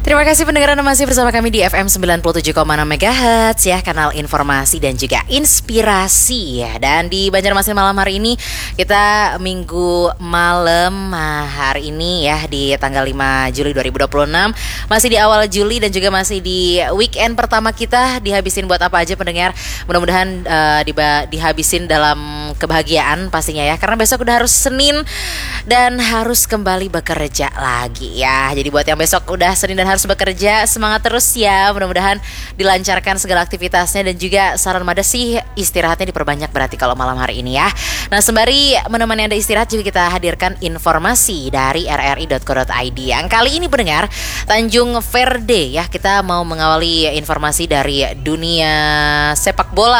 Terima kasih pendengar Anda masih bersama kami di FM 97,6 MHz ya, kanal informasi dan juga inspirasi ya. Dan di Banjarmasin malam hari ini kita minggu malam hari ini ya, di tanggal 5 Juli 2026, masih di awal Juli dan juga masih di weekend pertama kita. Dihabisin buat apa aja pendengar? Mudah-mudahan dihabisin dalam kebahagiaan pastinya ya, karena besok udah harus Senin dan harus kembali bekerja lagi ya. Jadi buat yang besok udah Senin dan harus bekerja, semangat terus ya. Mudah-mudahan dilancarkan segala aktivitasnya, dan juga saran Mada sih istirahatnya diperbanyak berarti kalau malam hari ini ya. Nah, sembari menemani Anda istirahat juga kita hadirkan informasi dari rri.co.id. Yang kali ini pendengar, Tanjung Verde ya, kita mau mengawali informasi dari dunia sepak bola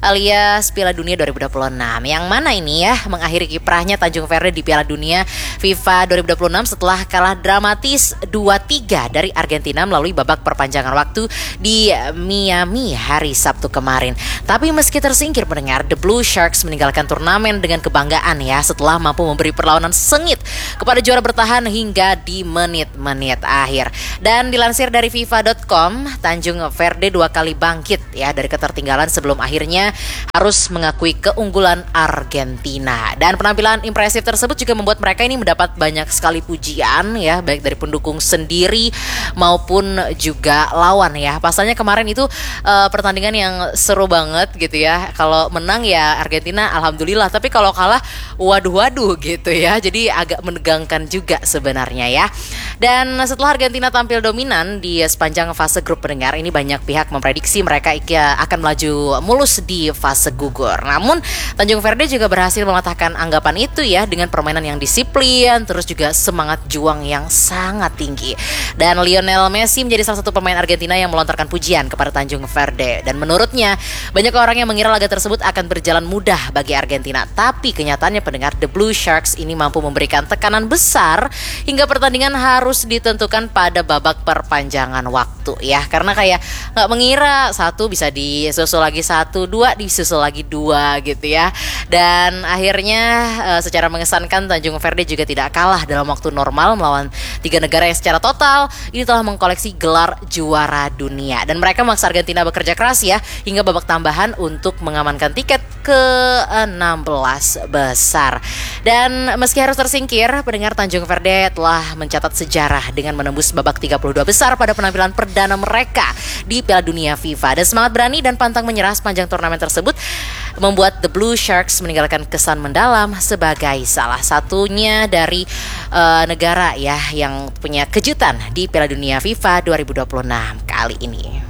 alias Piala Dunia 2026. Yang mana ini ya mengakhiri kiprahnya Tanjung Verde di Piala Dunia FIFA 2026 setelah kalah dramatis 2-3 dari Argentina melalui babak perpanjangan waktu di Miami hari Sabtu kemarin. Tapi meski tersingkir pendengar, The Blue Sharks meninggalkan turnamen dengan kebanggaan ya, setelah mampu memberi perlawanan sengit kepada juara bertahan hingga di menit-menit akhir. Dan dilansir dari FIFA.com, Tanjung Verde dua kali bangkit ya dari ketertinggalan sebelum akhirnya harus mengakui keunggulan Argentina. Dan penampilan impresif tersebut juga membuat mereka ini mendapat banyak sekali pujian ya, baik dari pendukung sendiri maupun juga lawan ya. Pasalnya kemarin itu pertandingan yang seru banget gitu ya. Kalau menang ya Argentina alhamdulillah, tapi kalau kalah waduh gitu ya. Jadi agak menegangkan juga sebenarnya ya. Dan setelah Argentina tampil dominan di sepanjang fase grup pendengar, ini banyak pihak memprediksi mereka akan melaju mulus di fase gugur. Namun Tanjung Verde juga berhasil mematahkan anggapan itu ya, dengan permainan yang disiplin, terus juga semangat juang yang sangat tinggi. Dan Lionel Messi menjadi salah satu pemain Argentina yang melontarkan pujian kepada Tanjung Verde. Dan menurutnya, banyak orang yang mengira laga tersebut akan berjalan mudah bagi Argentina. Tapi kenyataannya pendengar, The Blue Sharks ini mampu memberikan tekanan besar hingga pertandingan harus ditentukan pada babak perpanjangan waktu ya. Karena kayak nggak mengira satu bisa disusul lagi satu, dua disusul lagi dua gitu ya. Dan akhirnya secara mengesankan Tanjung Verde juga tidak kalah dalam waktu normal melawan 3 negara yang secara total ini telah mengkoleksi gelar juara dunia. Dan mereka memaksa Argentina bekerja keras ya hingga babak tambahan untuk mengamankan tiket ke 16 besar. Dan meski harus tersingkir, pendengar, Tanjung Verde telah mencatat sejarah dengan menembus babak 32 besar pada penampilan perdana mereka di Piala Dunia FIFA. Dan semangat berani dan pantang menyerah sepanjang turnamen tersebut membuat The Blue Sharks meninggalkan kesan mendalam sebagai salah satunya dari negara ya yang punya kejutan di Piala Dunia FIFA 2026 kali ini.